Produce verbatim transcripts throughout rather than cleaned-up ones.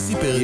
רזי פרץ.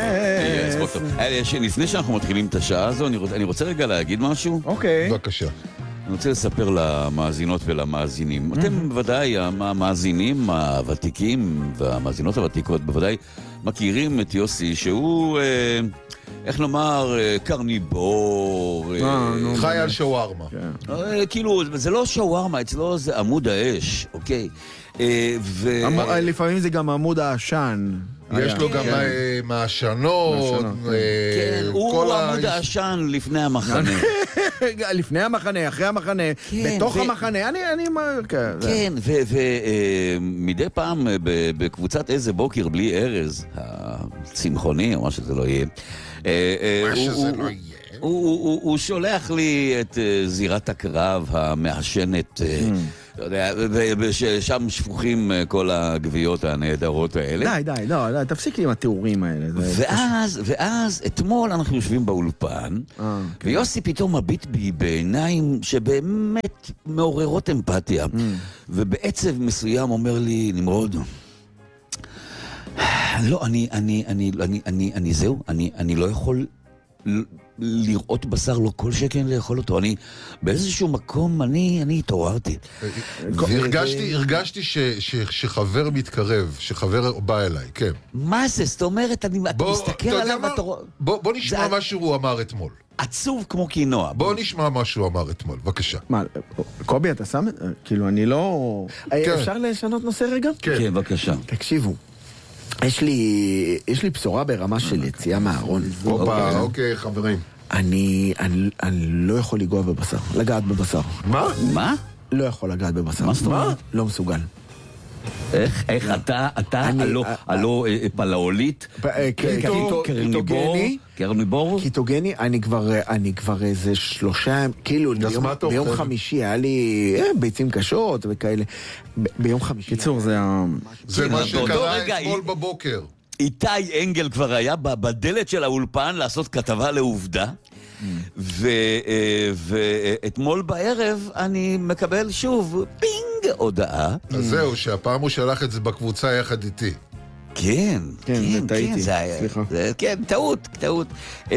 לפני שאנחנו מתחילים את השעה הזו, אני רוצה רגע להגיד משהו. אוקיי. בבקשה. אני רוצה לספר למאזינות ולמאזינים. אתם בוודאי, המאזינים הוותיקים והמאזינות הוותיקות, בוודאי מכירים את יוסי, שהוא, איך נאמר, קרניבור. חי על שווארמה. כאילו, זה לא שווארמה, אצלו זה עמוד האש, אוקיי? לפעמים זה גם עמוד העשן. יש לו גם מעשנות. הוא עמוד העשן לפני המחנה. לפני המחנה, אחרי המחנה, בתוך המחנה, אני... כן, ומדי פעם בקבוצת איזה בוקר בלי ארז, הצמחוני או מה שזה לא יהיה, מה שזה לא יהיה. הוא שולח לי את זירת הקרב המעשנת, ושם שפוכים כל הגוויות הנהדרות האלה. די, די, לא, תפסיק לי עם התיאורים האלה. ואז, ואז, אתמול אנחנו יושבים באולפן, ויוסי פתאום מביט בי בעיניים שבאמת מעוררות אמפתיה, ובעצב מסוים אומר לי, נמרוד, לא, אני, אני, אני, אני, אני, אני, זהו, אני, אני לא יכול לראות בשר, לא כל שכן לאכול אותו. אני, באיזשהו מקום, אני, אני התעוררתי. הרגשתי, הרגשתי שחבר מתקרב, שחבר בא אליי, כן. מה זה? זאת אומרת, אתה מסתכל עליו ואתה רואה... בוא נשמע מה שהוא אמר אתמול. עצוב כמו קינוע. בוא נשמע מה שהוא אמר אתמול, בבקשה. מה, קובי, אתה שם... כאילו, אני לא... אפשר לשנות נושא רגע? כן, בבקשה. תקשיבו. יש לי, יש לי בשורה ברמה של יציאה מהארון. אוקיי, אוקיי, חברים. אני, אני, אני לא יכול לגוע בבשר, לגעת בבשר. מה? מה? לא יכול לגעת בבשר. מה זאת אומרת? לא מסוגל. איך, איך אתה, אתה, הלא פלאולית, קרניבור, קרניבור? קיטוגני, אני כבר, אני כבר איזה שלושה, כאילו, ביום חמישי היה לי ביצים קשות וכאלה. ביום חמישי. קיצור, זה ה... זה מה שקרה אתמול בבוקר. איתי אנגל כבר היה בדלת של האולפן לעשות כתבה לעובדה, ואתמול בערב אני מקבל שוב פינג הודעה. אז זהו, שהפעם הוא שלח את זה בקבוצה יחד איתי. כן, כן, טעיתי, סליחה. כן, טעות, טעות.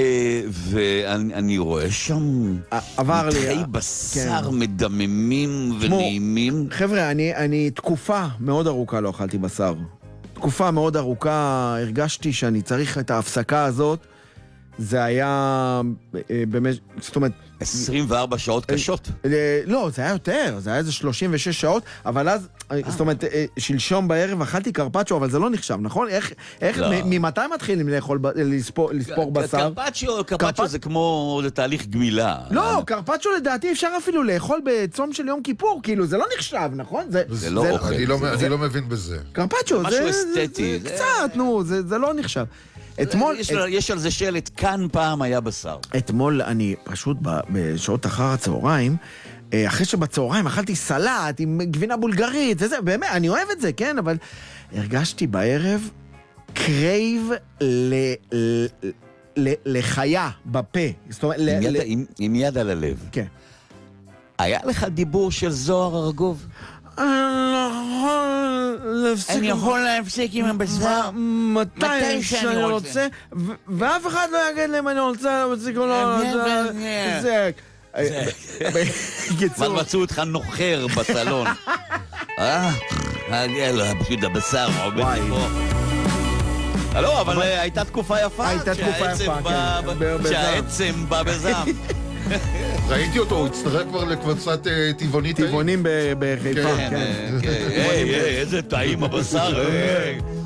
ואני רואה שם מתחי בשר מדממים ונעימים. חבר'ה, אני תקופה מאוד ארוכה לא אכלתי בשר. תקופה מאוד ארוכה הרגשתי שאני צריך את ההפסקה הזאת. זה היה באמת, זאת אומרת... עשרים וארבע שעות קשות? לא, זה היה יותר, זה היה איזה שלושים ושש שעות, אבל אז, זאת אומרת, שלשום בערב אכלתי קרפצ'ו, אבל זה לא נחשב, נכון? איך, ממתי מתחילים לאכול, לספור בשר? קרפצ'ו, קרפצ'ו זה כמו, זה תהליך גמילה. לא, קרפצ'ו לדעתי אפשר אפילו לאכול בצום של יום כיפור, כאילו, זה לא נחשב, נכון? זה לא אוכל. אני לא מבין בזה. קרפצ'ו, משהו אסתטי. קצת, נו, זה לא נחשב. אתמול... יש, את... יש על זה שלט, כאן פעם היה בשר. אתמול אני פשוט בשעות אחר הצהריים, אחרי שבצהריים אכלתי סלט עם גבינה בולגרית, וזה, באמת, אני אוהב את זה, כן? אבל הרגשתי בערב קרייב ל... ל... ל... לחיה בפה. זאת אומרת, עם, יד, ל... עם, עם יד על הלב. כן. היה לך דיבור של זוהר ארגוב? אני יכול להפסיק עם הבשר מתי שאני רוצה, ואף אחד לא יגיד לי אם אני רוצה להפסיק או לא. זה אבל מצאו אותך נוחר בסלון. אה? פשוט הבשר עובד פה. לא, אבל הייתה תקופה יפה. הייתה תקופה יפה, כן. שהעצם בא בזעם. ראיתי אותו, הוא הצטרף כבר לקבוצת טבעונית. טבעונים בחיפה, כן. איזה טעים הבשר.